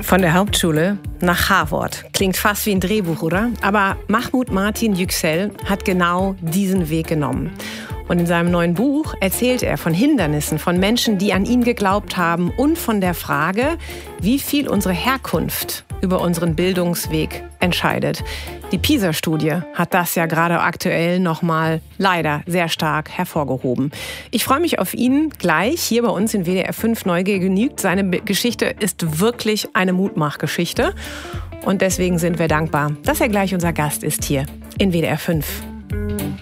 Von der Hauptschule nach Harvard. Klingt fast wie ein Drehbuch, oder? Aber Mahmoud Martin Yüksel hat genau diesen Weg genommen. Und in seinem neuen Buch erzählt er von Hindernissen, von Menschen, die an ihn geglaubt haben und von der Frage, wie viel unsere Herkunft über unseren Bildungsweg entscheidet. Die PISA-Studie hat das ja gerade aktuell nochmal leider sehr stark hervorgehoben. Ich freue mich auf ihn gleich hier bei uns in WDR 5 Neugier genügt. Seine Geschichte ist wirklich eine Mutmachgeschichte. Und deswegen sind wir dankbar, dass er gleich unser Gast ist hier in WDR 5.